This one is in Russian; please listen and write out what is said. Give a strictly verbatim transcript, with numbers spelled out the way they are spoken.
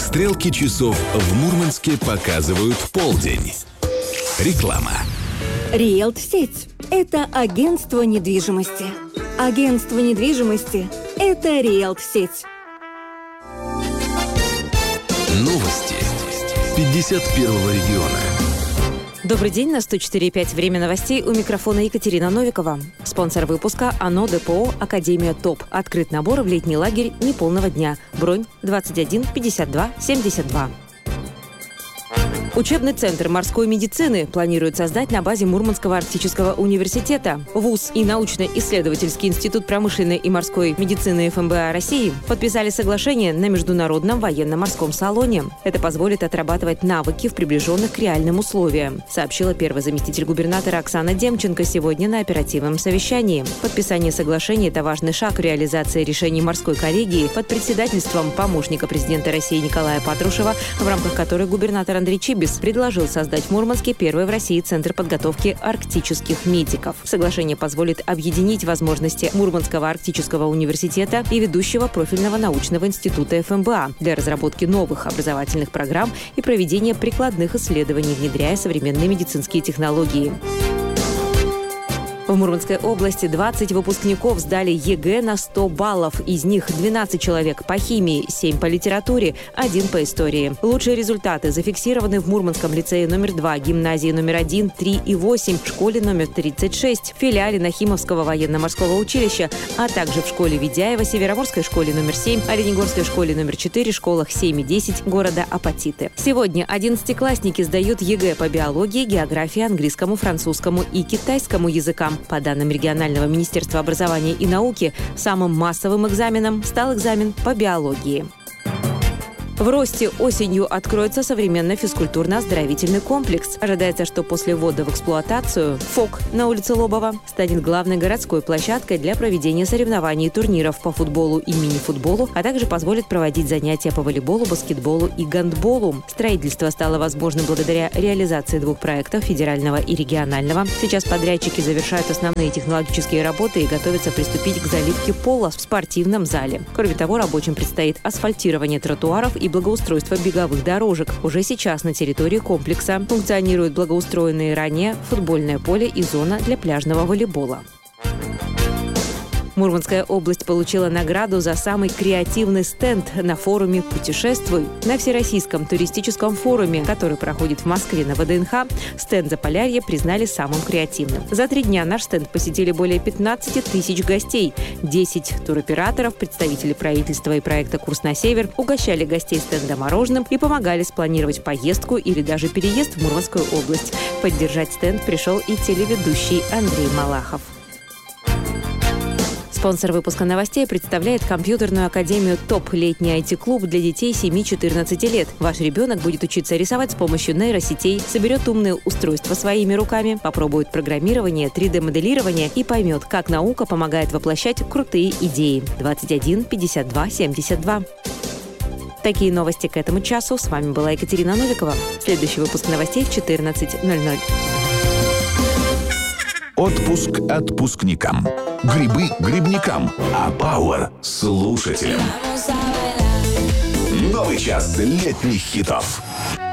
Стрелки часов в Мурманске показывают полдень. Реклама. Риэлт-сеть – это агентство недвижимости. Агентство недвижимости – это Риэлт-сеть. Новости пятьдесят первого региона. Добрый день, на сто четыре и пять время новостей, у микрофона Екатерина Новикова. Спонсор выпуска АНО ДПО «Академия ТОП». Открыт набор в летний лагерь неполного дня. Бронь двадцать один пятьдесят два семьдесят два. Учебный центр морской медицины планирует создать на базе Мурманского арктического университета. ВУЗ и научно-исследовательский институт промышленной и морской медицины ФМБА России подписали соглашение на Международном военно-морском салоне. Это позволит отрабатывать навыки в приближенных к реальным условиям, сообщила первый заместитель губернатора Оксана Демченко сегодня на оперативном совещании. Подписание соглашения – это важный шаг в реализации решений морской коллегии под председательством помощника президента России Николая Патрушева, в рамках которой губернатор Андрей Чибис предложил создать в Мурманске первый в России центр подготовки арктических медиков. Соглашение позволит объединить возможности Мурманского арктического университета и ведущего профильного научного института ФМБА для разработки новых образовательных программ и проведения прикладных исследований, внедряя современные медицинские технологии. В Мурманской области двадцать выпускников сдали ЕГЭ на сто баллов. Из них двенадцать человек по химии, семь по литературе, один по истории. Лучшие результаты зафиксированы в Мурманском лицее номер два, гимназии номер один, три и восемь, школе номер тридцать шесть, филиале Нахимовского военно-морского училища, а также в школе Ведяева, Североморской школе номер семь, Оленегорской школе номер четыре, школах семь и десять города Апатиты. Сегодня одиннадцатиклассники сдают ЕГЭ по биологии, географии, английскому, французскому и китайскому языкам. По данным регионального министерства образования и науки, самым массовым экзаменом стал экзамен по биологии. В Росте осенью откроется современный физкультурно-оздоровительный комплекс. Ожидается, что после ввода в эксплуатацию ФОК на улице Лобова станет главной городской площадкой для проведения соревнований и турниров по футболу и мини-футболу, а также позволит проводить занятия по волейболу, баскетболу и гандболу. Строительство стало возможным благодаря реализации двух проектов – федерального и регионального. Сейчас подрядчики завершают основные технологические работы и готовятся приступить к заливке пола в спортивном зале. Кроме того, рабочим предстоит асфальтирование тротуаров и благоустройство беговых дорожек. Уже сейчас на территории комплекса функционируют благоустроенные ранее футбольное поле и зона для пляжного волейбола. Мурманская область получила награду за самый креативный стенд на форуме «Путешествуй». На Всероссийском туристическом форуме, который проходит в Москве на ВДНХ, стенд Заполярье признали самым креативным. За три дня наш стенд посетили более пятнадцать тысяч гостей. десять туроператоров, представители правительства и проекта «Курс на север» угощали гостей стенда мороженым и помогали спланировать поездку или даже переезд в Мурманскую область. Поддержать стенд пришел и телеведущий Андрей Малахов. Спонсор выпуска новостей представляет компьютерную академию ТОП, летний ай ти-клуб для детей семи-четырнадцати лет. Ваш ребенок будет учиться рисовать с помощью нейросетей, соберет умные устройства своими руками, попробует программирование, три дэ-моделирование и поймет, как наука помогает воплощать крутые идеи. двадцать один пятьдесят два семьдесят два. Такие новости к этому часу. С вами была Екатерина Новикова. Следующий выпуск новостей в четырнадцать ноль ноль. Отпуск отпускникам. Грибы грибникам. А Пауэр слушателям. Новый час летних хитов.